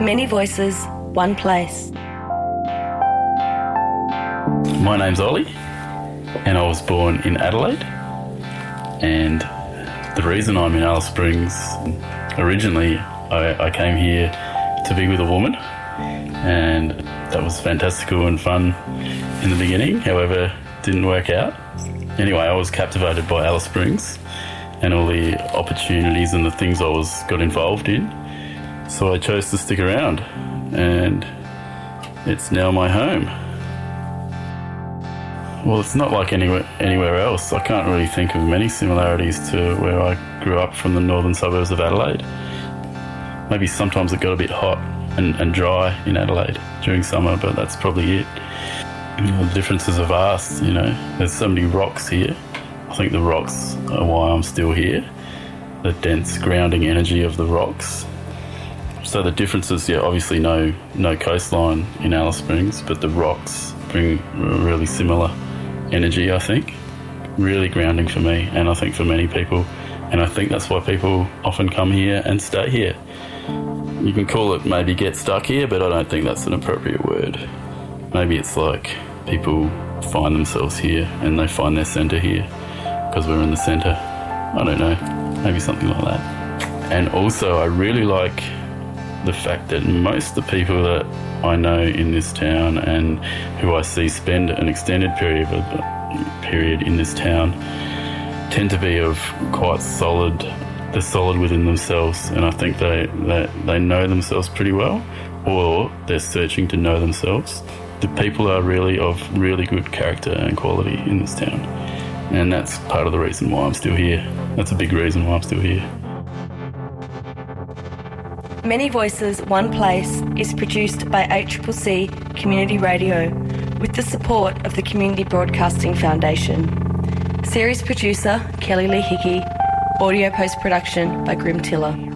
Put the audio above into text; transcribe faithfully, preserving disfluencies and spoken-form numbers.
Many voices, one place. My name's Ollie, and I was born in Adelaide. And the reason I'm in Alice Springs, originally I, I came here to be with a woman, and that was fantastical and fun in the beginning. However, it didn't work out. Anyway, I was captivated by Alice Springs and all the opportunities and the things I was got involved in. So I chose to stick around, and it's now my home. Well, it's not like anywhere anywhere else. I can't really think of many similarities to where I grew up from the northern suburbs of Adelaide. Maybe sometimes it got a bit hot and, and dry in Adelaide during summer, but that's probably it. You know, the differences are vast, you know. There's so many rocks here. I think the rocks are why I'm still here. The dense grounding energy of the rocks. So the differences, yeah, obviously no no coastline in Alice Springs, but the rocks bring a really similar energy, I think. Really grounding for me, and I think for many people. And I think that's why people often come here and stay here. You can call it maybe get stuck here, but I don't think that's an appropriate word. Maybe it's like people find themselves here and they find their centre here because we're in the centre. I don't know, maybe something like that. And also I really like the fact that most of the people that I know in this town and who I see spend an extended period of, period in this town tend to be of quite solid, they're solid within themselves, and I think they, they, they know themselves pretty well, or they're searching to know themselves. The people are really of really good character and quality in this town, and that's part of the reason why I'm still here. That's a big reason why I'm still here. Many Voices, One Place is produced by A C C C Community Radio with the support of the Community Broadcasting Foundation. Series producer Kelly Lee Hickey. Audio post-production by Grim Tiller.